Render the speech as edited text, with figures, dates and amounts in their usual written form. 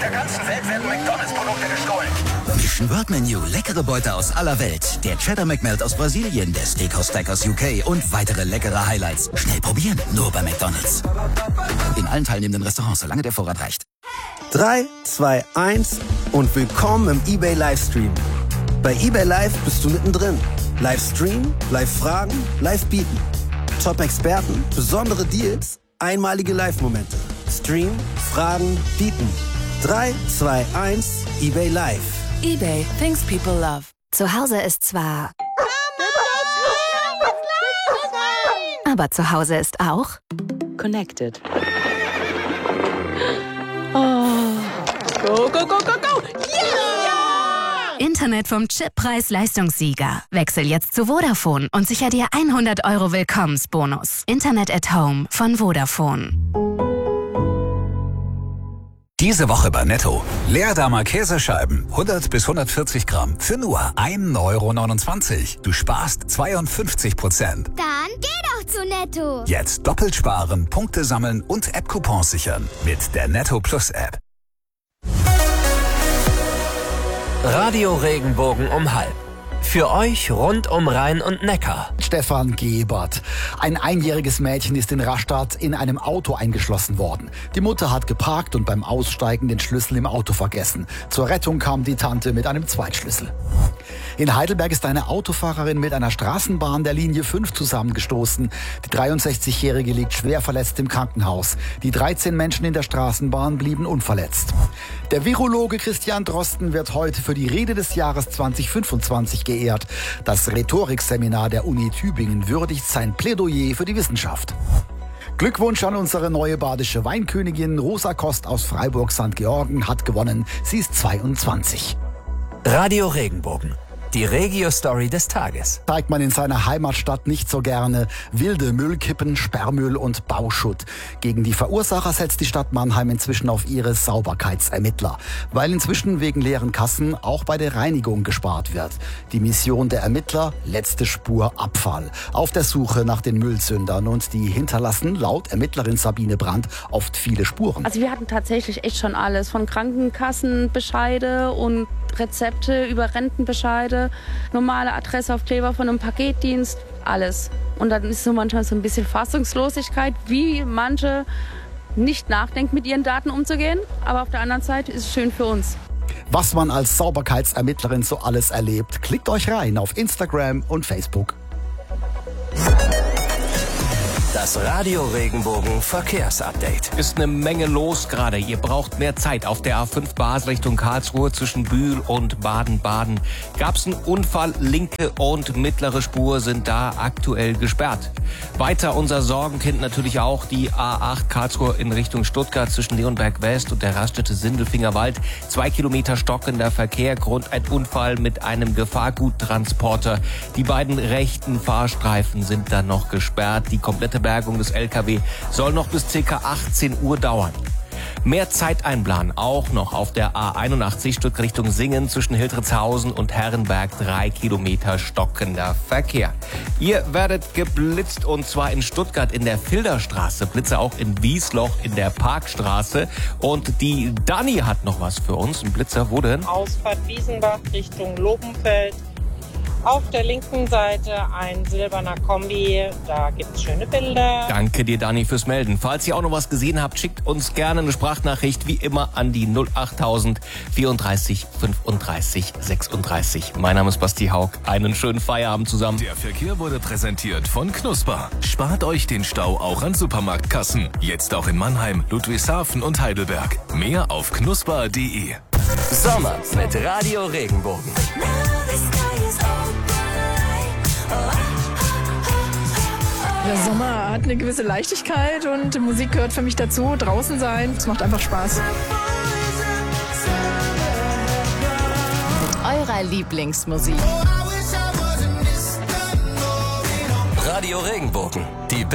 der ganzen Welt werden McDonalds-Produkte gestohlen. Mission World Menu, leckere Beute aus aller Welt. Der Cheddar McMelt aus Brasilien, der Steakhouse Stack aus UK und weitere leckere Highlights. Schnell probieren, nur bei McDonalds. In allen teilnehmenden Restaurants, solange der Vorrat reicht. 3, 2, 1 und willkommen im eBay Livestream. Bei eBay Live bist du mittendrin. Livestream, Live-Fragen, Live-Bieten. Top-Experten, besondere Deals, einmalige Live-Momente. Stream, Fragen, Bieten. 3, 2, 1, eBay Live. eBay, things people love. Zu Hause ist zwar... Aber zu Hause ist auch... Connected. Oh. Go, go, go, go, go! Yeah! Internet vom Chip-Preis-Leistungssieger. Wechsel jetzt zu Vodafone und sicher dir 100 € Willkommensbonus. Internet at Home von Vodafone. Diese Woche bei Netto. Leerdammer Käsescheiben, 100 bis 140 Gramm, für nur 1,29 €. Du sparst 52%. Dann geh doch zu Netto. Jetzt doppelt sparen, Punkte sammeln und App-Coupons sichern mit der Netto Plus App. Radio Regenbogen um 12. Für euch rund um Rhein und Neckar. Stefan Gebert. Ein einjähriges Mädchen ist in Rastatt in einem Auto eingeschlossen worden. Die Mutter hat geparkt und beim Aussteigen den Schlüssel im Auto vergessen. Zur Rettung kam die Tante mit einem Zweitschlüssel. In Heidelberg ist eine Autofahrerin mit einer Straßenbahn der Linie 5 zusammengestoßen. Die 63-Jährige liegt schwer verletzt im Krankenhaus. Die 13 Menschen in der Straßenbahn blieben unverletzt. Der Virologe Christian Drosten wird heute für die Rede des Jahres 2025 geehrt. Das Rhetorikseminar der Uni Tübingen würdigt sein Plädoyer für die Wissenschaft. Glückwunsch an unsere neue badische Weinkönigin. Rosa Kost aus Freiburg-St. Georgen hat gewonnen. Sie ist 22. Radio Regenbogen. Die Regio-Story des Tages. Zeigt man in seiner Heimatstadt nicht so gerne. Wilde Müllkippen, Sperrmüll und Bauschutt. Gegen die Verursacher setzt die Stadt Mannheim inzwischen auf ihre Sauberkeitsermittler. Weil inzwischen wegen leeren Kassen auch bei der Reinigung gespart wird. Die Mission der Ermittler, letzte Spur Abfall. Auf der Suche nach den Müllsündern. Und die hinterlassen laut Ermittlerin Sabine Brandt oft viele Spuren. Also wir hatten tatsächlich echt schon alles. Von Krankenkassenbescheide und Rezepte über Rentenbescheide, normale Adressaufkleber von einem Paketdienst, alles. Und dann ist so manchmal so ein bisschen Fassungslosigkeit, wie manche nicht nachdenken, mit ihren Daten umzugehen. Aber auf der anderen Seite ist es schön für uns. Was man als Sauberkeitsermittlerin so alles erlebt, klickt euch rein auf Instagram und Facebook. Das Radio Regenbogen Verkehrsupdate. Ist eine Menge los gerade. Ihr braucht mehr Zeit. Auf der A5 Basel Richtung Karlsruhe zwischen Bühl und Baden-Baden gab's einen Unfall. Linke und mittlere Spur sind da aktuell gesperrt. Weiter unser Sorgenkind natürlich auch die A8 Karlsruhe in Richtung Stuttgart zwischen Leonberg West und der Raststätte Sindelfingerwald. 2 Kilometer stockender Verkehr, Grund ein Unfall mit einem Gefahrguttransporter. Die beiden rechten Fahrstreifen sind dann noch gesperrt. Die komplette Bergung des LKW soll noch bis ca. 18 Uhr dauern. Mehr Zeit einplanen, auch noch auf der A81 Stuttgart Richtung Singen zwischen Hildritzhausen und Herrenberg 3 Kilometer stockender Verkehr. Ihr werdet geblitzt und zwar in Stuttgart in der Filderstraße, Blitze auch in Wiesloch in der Parkstraße und die Dani hat noch was für uns. Ein Blitzer, wo denn? Ausfahrt Wiesenbach Richtung Lobenfeld. Auf der linken Seite ein silberner Kombi, da gibt's schöne Bilder. Danke dir, Dani, fürs Melden. Falls ihr auch noch was gesehen habt, schickt uns gerne eine Sprachnachricht, wie immer, an die 08000 34 35 36. Mein Name ist Basti Haug. Einen schönen Feierabend zusammen. Der Verkehr wurde präsentiert von Knusper. Spart euch den Stau auch an Supermarktkassen. Jetzt auch in Mannheim, Ludwigshafen und Heidelberg. Mehr auf knusper.de. Sommer mit Radio Regenbogen. Der Sommer hat eine gewisse Leichtigkeit und Musik gehört für mich dazu. Draußen sein, es macht einfach Spaß. Eurer Lieblingsmusik. Radio Regenbogen. Die